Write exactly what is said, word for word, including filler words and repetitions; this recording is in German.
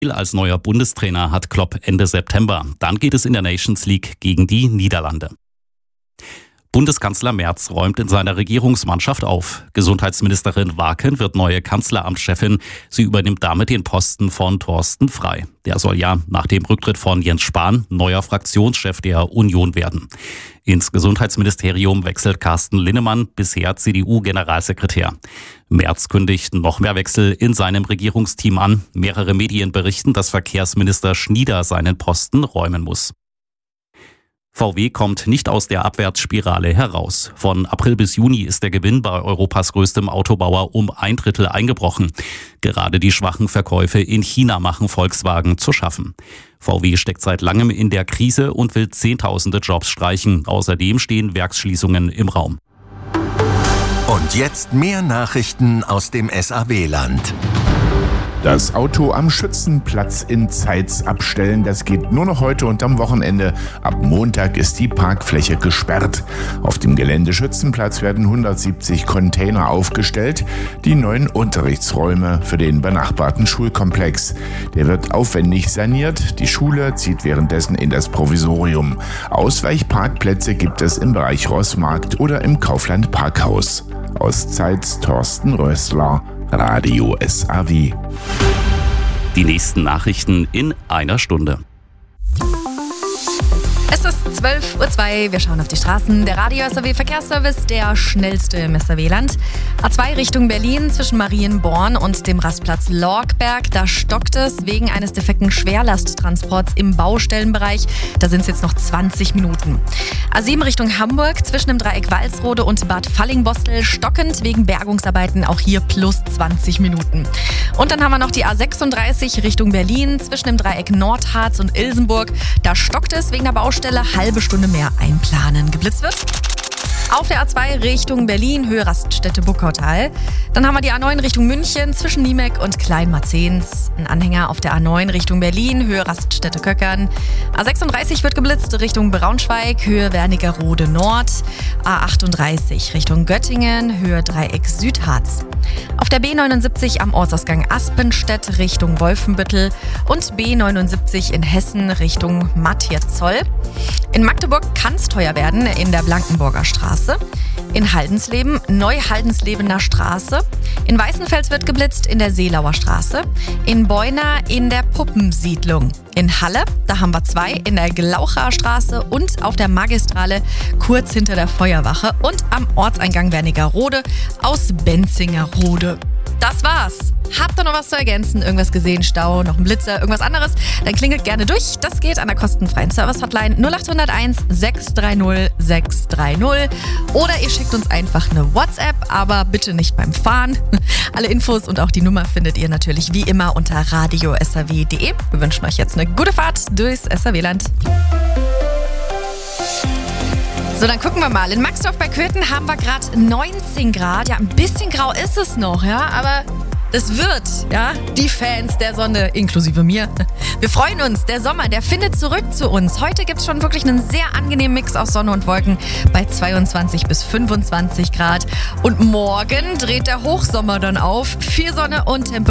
Als neuer Bundestrainer hat Klopp Ende September. Dann geht es in der Nations League gegen die Niederlande. Bundeskanzler Merz räumt in seiner Regierungsmannschaft auf. Gesundheitsministerin Warken wird neue Kanzleramtschefin. Sie übernimmt damit den Posten von Thorsten Frey. Der soll ja nach dem Rücktritt von Jens Spahn neuer Fraktionschef der Union werden. Ins Gesundheitsministerium wechselt Carsten Linnemann, bisher C D U-Generalsekretär. Merz kündigt noch mehr Wechsel in seinem Regierungsteam an. Mehrere Medien berichten, dass Verkehrsminister Schnieder seinen Posten räumen muss. V W kommt nicht aus der Abwärtsspirale heraus. Von April bis Juni ist der Gewinn bei Europas größtem Autobauer um ein Drittel eingebrochen. Gerade die schwachen Verkäufe in China machen Volkswagen zu schaffen. V W steckt seit langem in der Krise und will Zehntausende Jobs streichen. Außerdem stehen Werksschließungen im Raum. Und jetzt mehr Nachrichten aus dem S A W-Land. Das Auto am Schützenplatz in Zeitz abstellen, das geht nur noch heute und am Wochenende. Ab Montag ist die Parkfläche gesperrt. Auf dem Gelände Schützenplatz werden hundertsiebzig Container aufgestellt, die neuen Unterrichtsräume für den benachbarten Schulkomplex. Der wird aufwendig saniert, die Schule zieht währenddessen in das Provisorium. Ausweichparkplätze gibt es im Bereich Rossmarkt oder im Kaufland Parkhaus. Aus Zeitz Thorsten Rössler, Radio S A W. Die nächsten Nachrichten in einer Stunde. Es ist zwölf Uhr zwei, wir schauen auf die Straßen. Der Radio S A W Verkehrsservice, der schnellste im S A W-Land. A zwei Richtung Berlin zwischen Marienborn und dem Rastplatz Lorkberg. Da stockt es wegen eines defekten Schwerlasttransports im Baustellenbereich. Da sind es jetzt noch zwanzig Minuten. A sieben Richtung Hamburg zwischen dem Dreieck Walsrode und Bad Fallingbostel stockend wegen Bergungsarbeiten. Auch hier plus zwanzig Minuten. Und dann haben wir noch die A sechsunddreißig Richtung Berlin zwischen dem Dreieck Nordharz und Ilsenburg. Da stockt es wegen der Baustelle. Halbe Stunde mehr einplanen. Geblitzt wird auf der A zwei Richtung Berlin, Höhe Raststätte Buckautal. Dann haben wir die A neun Richtung München zwischen Niemek und Kleinmarzens. Ein Anhänger auf der A neun Richtung Berlin, Höhe Raststätte Köckern. A sechsunddreißig wird geblitzt Richtung Braunschweig, Höhe Wernigerode Nord. A achtunddreißig Richtung Göttingen, Höhe Dreieck Südharz. Auf der B neunundsiebzig am Ortsausgang Aspenstedt Richtung Wolfenbüttel und B neunundsiebzig in Hessen Richtung Matthias-Zoll. In Magdeburg kann es teuer werden in der Blankenburger Straße. In Haldensleben, Neuhaldenslebener Straße. In Weißenfels wird geblitzt in der Seelauer Straße. In Beuna in der Puppensiedlung. In Halle, da haben wir zwei, in der Glaucher Straße und auf der Magistrale kurz hinter der Feuerwache. Und am Ortseingang Wernigerode aus Benzingerode. Das war's. Habt ihr noch was zu ergänzen? Irgendwas gesehen? Stau, noch ein Blitzer, irgendwas anderes? Dann klingelt gerne durch. Das geht an der kostenfreien Service-Hotline null acht null eins sechs drei null sechs drei null. Oder ihr schickt uns einfach eine WhatsApp, aber bitte nicht beim Fahren. Alle Infos und auch die Nummer findet ihr natürlich wie immer unter radio s a w punkt d e. Wir wünschen euch jetzt eine gute Fahrt durchs S A W-Land. So, dann gucken wir mal. In Maxdorf bei Köthen haben wir gerade neunzehn Grad. Ja, ein bisschen grau ist es noch, ja, aber es wird, ja, die Fans der Sonne, inklusive mir. Wir freuen uns, der Sommer, der findet zurück zu uns. Heute gibt es schon wirklich einen sehr angenehmen Mix aus Sonne und Wolken bei zweiundzwanzig bis fünfundzwanzig Grad. Und morgen dreht der Hochsommer dann auf. Viel Sonne und Temperatur.